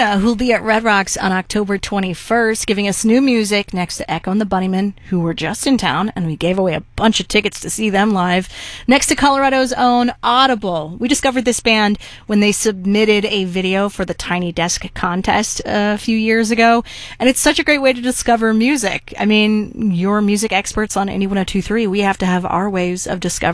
Luna, who'll be at Red Rocks on October 21st, giving us new music next to Echo and the Bunnymen, who were just in town, and we gave away a bunch of tickets to see them live. Next to Colorado's own Audible. We discovered this band when they submitted a video for the Tiny Desk contest a few years ago, and it's such a great way to discover music. I mean, you're music experts on Indie 102.3. We have to have our ways of discovering